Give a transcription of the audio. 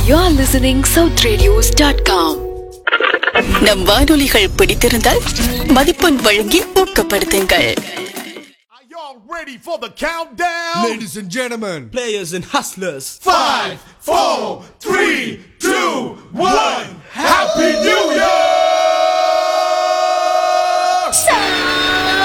You are listening southradios.com. நம் வானொலிகள் பிடித்திருந்தால் மதிப்பெண் வழங்கி ஊக்கப்படுத்துங்கள். Are y'all ready for the countdown? Ladies and gentlemen, players and hustlers. 5, 4, 3, 2, 1.